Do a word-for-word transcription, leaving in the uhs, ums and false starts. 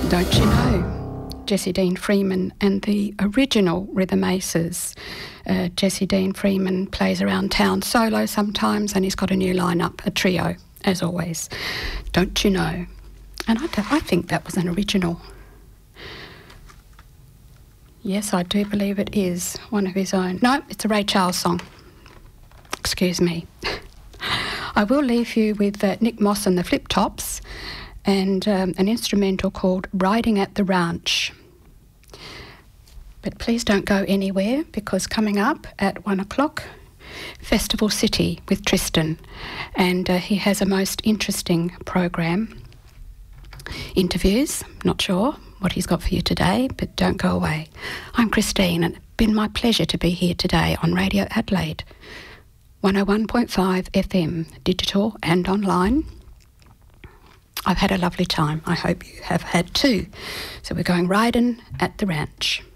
Don't you know? Jessie Dean Freeman and the original Rhythm Aces. Uh, Jessie Dean Freeman plays around town solo sometimes, and he's got a new lineup, a trio, as always. Don't you know? And I, I think that was an original. Yes, I do believe it is one of his own. No, it's a Ray Charles song. Excuse me. I will leave you with uh, Nick Moss and the Flip Tops and um, an instrumental called Riding at the Ranch. But please don't go anywhere, because coming up at one o'clock, Festival City with Tristan, and uh, he has a most interesting program. Interviews, not sure what he's got for you today, but don't go away. I'm Christine, and it's been my pleasure to be here today on Radio Adelaide, one oh one point five F M, digital and online. I've had a lovely time. I hope you have had too. So we're going riding at the ranch.